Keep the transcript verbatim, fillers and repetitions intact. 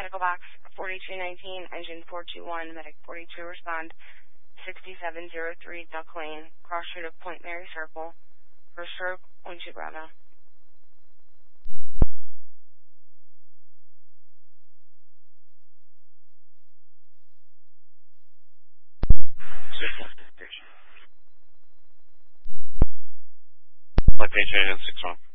medical box forty-two nineteen, engine four two one, medic forty-two, respond. sixty-seven oh three Duck Lane, cross street of Point Mary Circle. First stroke, one two Bravo. Flight page six one.